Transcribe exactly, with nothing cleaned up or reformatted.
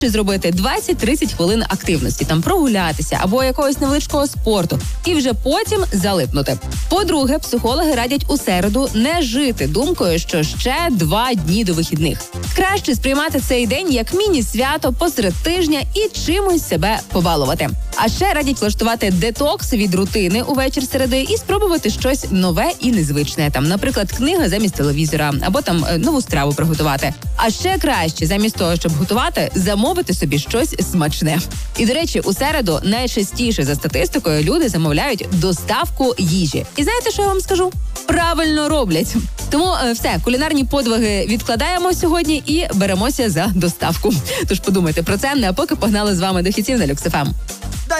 зробити двадцять-тридцять хвилин активності, там прогулятися або якогось невеличкого спорту, і вже потім залипнути. По-друге, психологи радять у середу не жити думкою, що ще два дні до вихідних. Краще сприймати цей день як міні-свято посеред тижня і чимось себе побалувати. А ще радять влаштувати детокс від рутини у вечір середи і спробувати щось нове і незвичне. Там, наприклад, книга замість телевізора або там нову страву приготувати. А ще краще, замість того, щоб готувати, замовити собі щось смачне. І, до речі, у середу найчастіше за статистикою люди замовляють доставку їжі. І знаєте, що я вам скажу? Правильно роблять. Тому е, все, кулінарні подвиги відкладаємо сьогодні і беремося за доставку. Тож подумайте про це, а поки погнали з вами до хітів на Люкс еф ем.